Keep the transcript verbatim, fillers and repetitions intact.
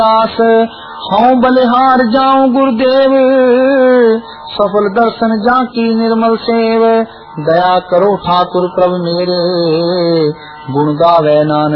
दास हूँ बलिहार जाऊं गुरुदेव, सफल दर्शन जाकी निर्मल सेव। दया करो ठाकुर प्रभु मेरे, गुण गावे नानक